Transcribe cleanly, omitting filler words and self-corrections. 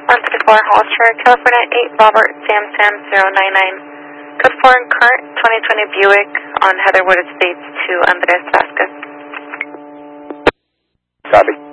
134 Hollister, California 8 Robert Sam 099. Code 4 current 2020 Buick on Heatherwood Estates to Andres Vasquez. Copy.